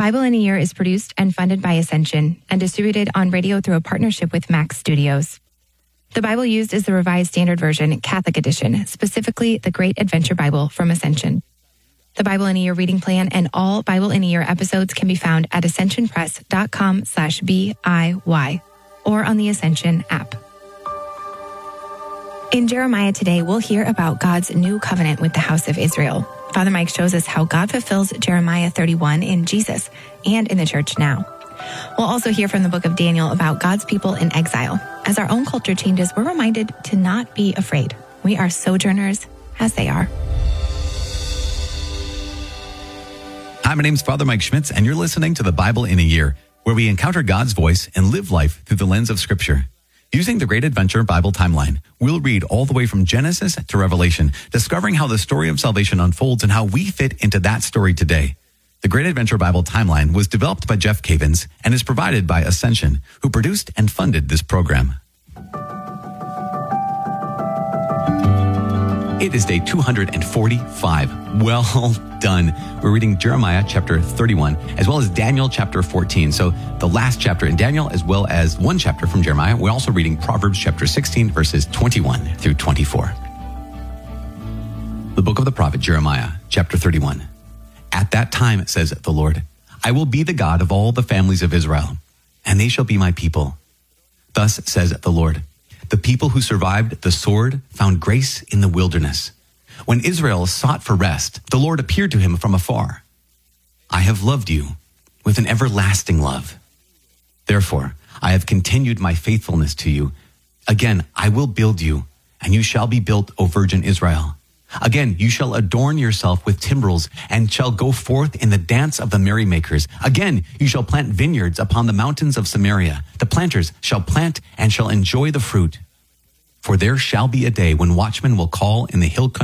Bible in a Year is produced and funded by Ascension and distributed on radio through a partnership with Max Studios. The Bible used is the Revised Standard Version, Catholic Edition, specifically the Great Adventure Bible from Ascension. The Bible in a Year reading plan and all Bible in a Year episodes can be found at ascensionpress.com/BIY or on the Ascension app. In Jeremiah today, we'll hear about God's new covenant with the house of Israel. Father Mike shows us how God fulfills Jeremiah 31 in Jesus and in the church now. We'll also hear from the book of Daniel about God's people in exile. As our own culture changes, we're reminded to not be afraid. We are sojourners as they are. Hi, my name's Father Mike Schmitz, and you're listening to the Bible in a Year, where we encounter God's voice and live life through the lens of Scripture. Using the Great Adventure Bible timeline, we'll read all the way from Genesis to Revelation, discovering how the story of salvation unfolds and how we fit into that story today. The Great Adventure Bible timeline was developed by Jeff Cavins and is provided by Ascension, who produced and funded this program. It is day 245. Well done. We're reading Jeremiah chapter 31, as well as Daniel chapter 14. So the last chapter in Daniel, as well as one chapter from Jeremiah. We're also reading Proverbs chapter 16, verses 21 through 24. The book of the prophet Jeremiah, chapter 31. At that time, says the Lord, I will be the God of all the families of Israel, and they shall be my people. Thus says the Lord, the people who survived the sword found grace in the wilderness. When Israel sought for rest, the Lord appeared to him from afar. I have loved you with an everlasting love. Therefore, I have continued my faithfulness to you. Again, I will build you, and you shall be built, O Virgin Israel. Again, you shall adorn yourself with timbrels and shall go forth in the dance of the merrymakers. Again, you shall plant vineyards upon the mountains of Samaria. The planters shall plant and shall enjoy the fruit. For there shall be a day when watchmen will call in the hill country